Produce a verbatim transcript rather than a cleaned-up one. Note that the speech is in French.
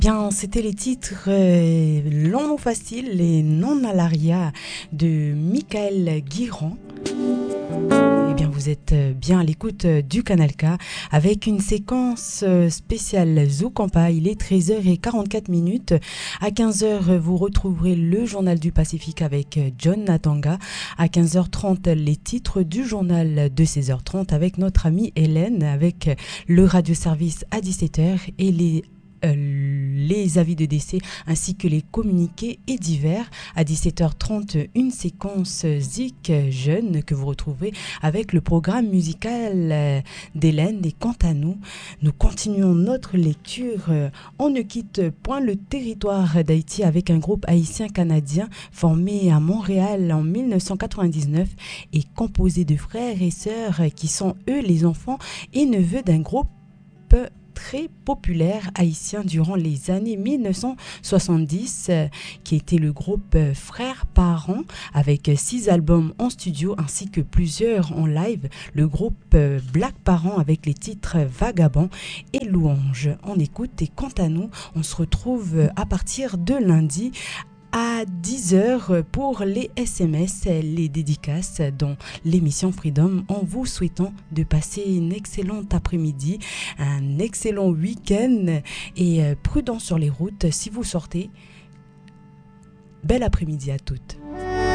Bien, c'était les titres euh, L'Homme facile et Non à l'aria de Michael Guirand. Eh bien, vous êtes bien à l'écoute du Canal K avec une séquence spéciale Zoukamba. Il est treize heures quarante-quatre minutes. À quinze heures, vous retrouverez le journal du Pacifique avec John Natanga. À quinze heures trente, les titres du journal de seize heures trente avec notre amie Hélène, avec le radioservice à dix-sept heures et les Euh, les avis de décès ainsi que les communiqués et divers. À dix-sept heures trente, une séquence Zik jeune que vous retrouverez avec le programme musical d'Hélène. Et quant à nous, nous continuons notre lecture. On ne quitte point le territoire d'Haïti avec un groupe haïtien-canadien formé à Montréal en mille neuf cent quatre-vingt-dix-neuf et composé de frères et sœurs qui sont eux les enfants et neveux d'un groupe très populaire haïtien durant les années mille neuf cent soixante-dix, euh, qui était le groupe euh, Frères Parents, avec six albums en studio ainsi que plusieurs en live. Le groupe euh, Black Parents avec les titres Vagabond et Louange. On écoute et quant à nous, on se retrouve à partir de lundi à dix heures pour les S M S, les dédicaces dans l'émission Freedom, en vous souhaitant de passer une excellente après-midi, un excellent week-end et prudent sur les routes si vous sortez. Bel après-midi à toutes.